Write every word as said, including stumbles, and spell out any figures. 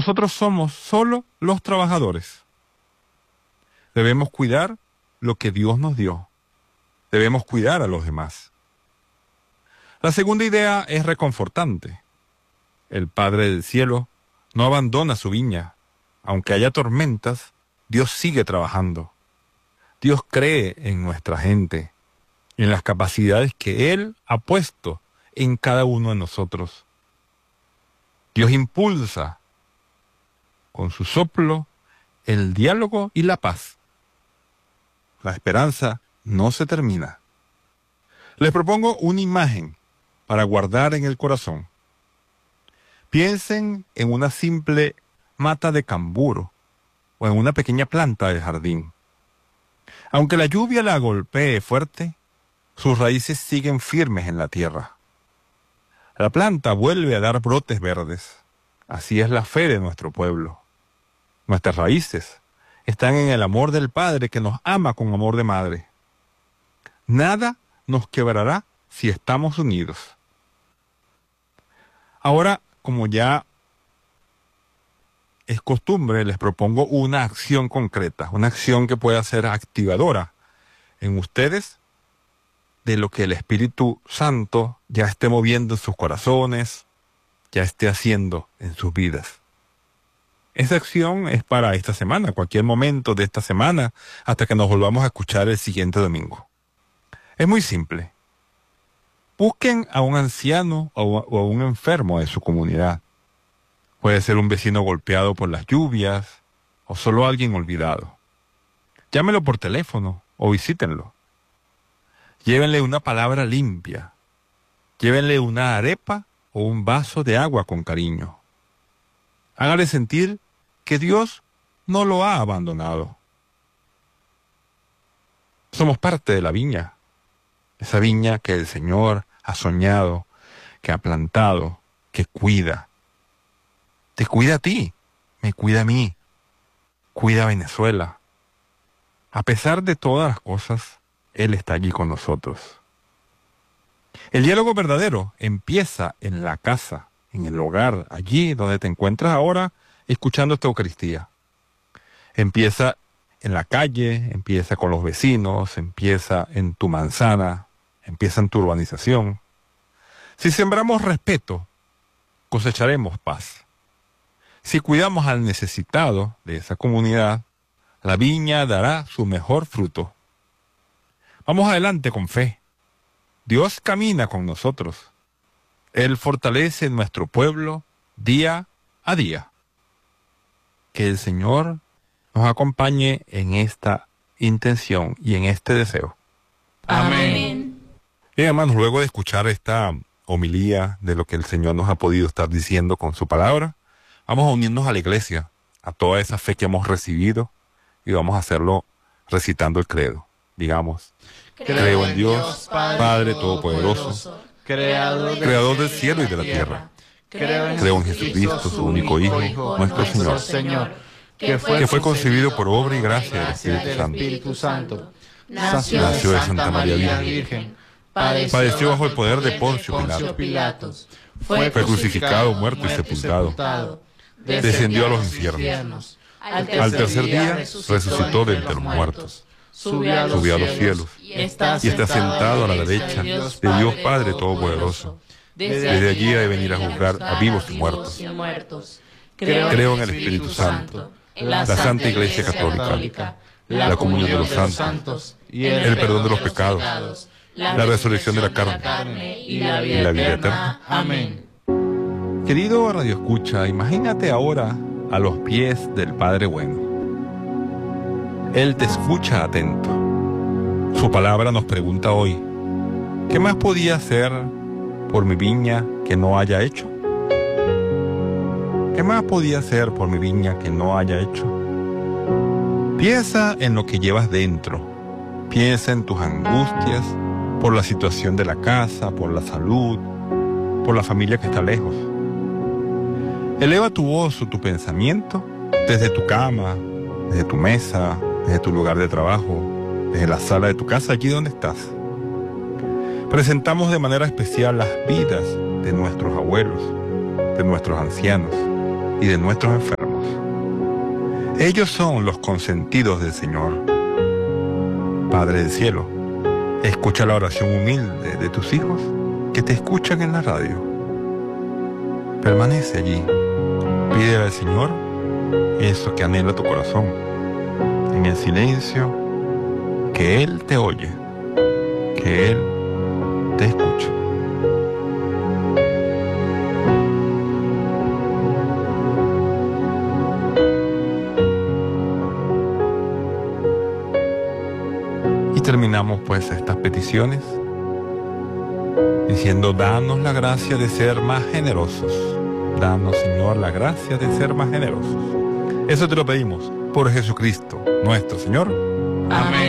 Nosotros somos solo los trabajadores. Debemos cuidar lo que Dios nos dio. Debemos cuidar a los demás. La segunda idea es reconfortante. El Padre del Cielo no abandona su viña. Aunque haya tormentas, Dios sigue trabajando. Dios cree en nuestra gente, en las capacidades que Él ha puesto en cada uno de nosotros. Dios impulsa con su soplo el diálogo y la paz. La esperanza no se termina. Les propongo una imagen para guardar en el corazón. Piensen en una simple mata de camburo o en una pequeña planta de jardín. Aunque la lluvia la golpee fuerte, sus raíces siguen firmes en la tierra. La planta vuelve a dar brotes verdes. Así es la fe de nuestro pueblo. Nuestras raíces están en el amor del Padre que nos ama con amor de madre. Nada nos quebrará si estamos unidos. Ahora, como ya es costumbre, les propongo una acción concreta, una acción que pueda ser activadora en ustedes de lo que el Espíritu Santo ya esté moviendo en sus corazones, ya esté haciendo en sus vidas. Esa acción es para esta semana, cualquier momento de esta semana, hasta que nos volvamos a escuchar el siguiente domingo. Es muy simple. Busquen a un anciano o a un enfermo de su comunidad. Puede ser un vecino golpeado por las lluvias o solo alguien olvidado. Llámenlo por teléfono o visítenlo. Llévenle una palabra limpia. Llévenle una arepa o un vaso de agua con cariño. Hágale sentir que Dios no lo ha abandonado. Somos parte de la viña. Esa viña que el Señor ha soñado, que ha plantado, que cuida. Te cuida a ti, me cuida a mí, cuida a Venezuela. A pesar de todas las cosas, Él está allí con nosotros. El diálogo verdadero empieza en la casa, en el hogar, allí donde te encuentras ahora escuchando esta Eucaristía. Empieza en la calle, empieza con los vecinos, empieza en tu manzana, empieza en tu urbanización. Si sembramos respeto, cosecharemos paz. Si cuidamos al necesitado de esa comunidad, la viña dará su mejor fruto. Vamos adelante con fe. Dios camina con nosotros. Él fortalece nuestro pueblo día a día. Que el Señor nos acompañe en esta intención y en este deseo. Amén. Bien, hermanos, luego de escuchar esta homilía de lo que el Señor nos ha podido estar diciendo con su palabra, vamos a unirnos a la iglesia, a toda esa fe que hemos recibido, y vamos a hacerlo recitando el credo. Digamos, creo, creo en Dios, Padre, Padre Todopoderoso, creador, creador del cielo y de la tierra. Creo en, creo en Jesucristo, su único Hijo, Hijo nuestro, nuestro Señor, Señor, que fue, que fue concebido por obra y gracia del Espíritu, Espíritu Santo. Nació, nació de Santa María Virgen, Virgen padeció, padeció bajo el poder de Poncio Pilato, Pilatos, fue, fue crucificado, muerto y sepultado, sepultado descendió a los infiernos, al tercer, al tercer día resucitó de entre los muertos, subió a los, subió a los cielos, cielos y está sentado a la derecha de Dios, de Dios Padre Todopoderoso. Desde allí ha de venir a juzgar a vivos y muertos. Creo, Creo en el Espíritu Santo, la Santa Iglesia Católica, la comunión de los santos, el perdón de los pecados, la resurrección de la carne y la vida eterna. Amén. Querido Radio Escucha, imagínate ahora a los pies del Padre Bueno. Él te escucha atento. Su palabra nos pregunta hoy, ¿qué más podía hacer por mi viña que no haya hecho? ¿Qué más podía hacer por mi viña que no haya hecho? Piensa en lo que llevas dentro. Piensa en tus angustias por la situación de la casa, por la salud, por la familia que está lejos. Eleva tu voz o tu pensamiento desde tu cama, desde tu mesa, desde tu lugar de trabajo, desde la sala de tu casa, allí donde estás. Presentamos de manera especial las vidas de nuestros abuelos, de nuestros ancianos y de nuestros enfermos. Ellos son los consentidos del Señor. Padre del cielo, escucha la oración humilde de tus hijos que te escuchan en la radio. Permanece allí. Pídele al Señor eso que anhela tu corazón. En el silencio, que Él te oye, que Él te escucha. Y terminamos pues estas peticiones diciendo: danos la gracia de ser más generosos. Danos, Señor, la gracia de ser más generosos. Eso te lo pedimos por Jesucristo, nuestro Señor. Amén.